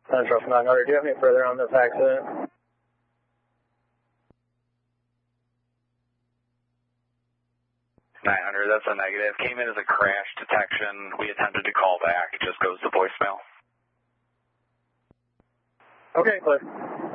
Central from 900. Do you have any further on this accident? That's a negative. Came in as a crash detection. We attempted to call back. It just goes to voicemail. Okay, clear.